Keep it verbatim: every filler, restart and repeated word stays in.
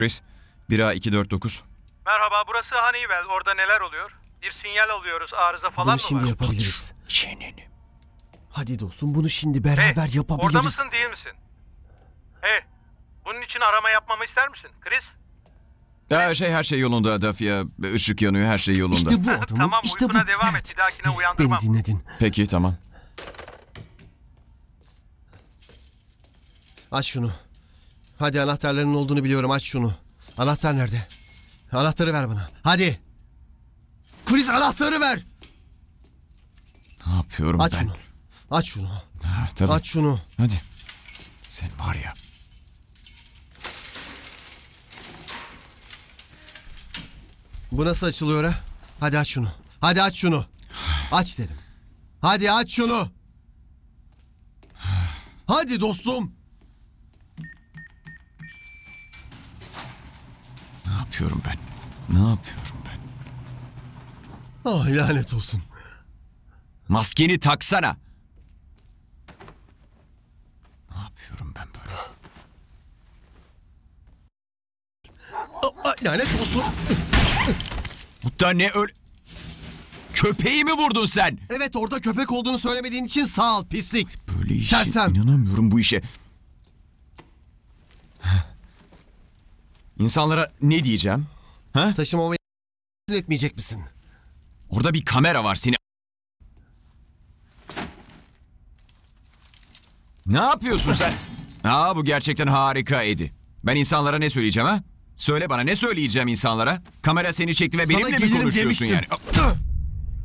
Chris, bir A iki dört dokuz. Merhaba, burası Honeywell. Orada neler oluyor? Bir sinyal alıyoruz. Arıza falan Bunu mı şimdi var? yapabiliriz. Çeneni. Hadi dostum bunu şimdi Hey, beraber yapabiliriz. orada mısın değil misin? Hey, bunun için arama yapmamı ister misin? Chris? Ya şey her şey yolunda Dafya. Işık yanıyor, her şey yolunda. İşte bu adamım. Tamam, işte uykuna bu. devam Evet. et. Bir dahakine Beni uyandırmam. dinledin. Peki tamam. Aç şunu. Hadi anahtarların olduğunu biliyorum. Aç şunu. Anahtar nerede? Anahtarı ver bana. Hadi. Chris anahtarı ver. Ne yapıyorum Aç ben? şunu. Aç şunu. Ha, tabii. Aç şunu. Hadi. Sen var ya. Bu nasıl açılıyor ha? Hadi aç şunu. Hadi aç şunu. Aç dedim. Hadi aç şunu. Hadi dostum. Ne yapıyorum ben? Ne yapıyorum ben? Ah lanet olsun. Maskeni taksana. Ne yapıyorum ben böyle? Ah, ah, lanet olsun. Bu da ne öyle... Köpeği mi vurdun sen? Evet orada köpek olduğunu söylemediğin için sağ ol pislik. Böyle işe Sersem. inanamıyorum bu işe. İnsanlara ne diyeceğim? Ha? Taşımamı etmeyecek misin? Orada bir kamera var seni. Ne yapıyorsun sen? Aa bu gerçekten harika Eddie. Ben insanlara ne söyleyeceğim ha? Söyle bana ne söyleyeceğim insanlara? Kamera seni çekti ve Sana benimle mi gelirim konuşuyorsun demiştim. yani?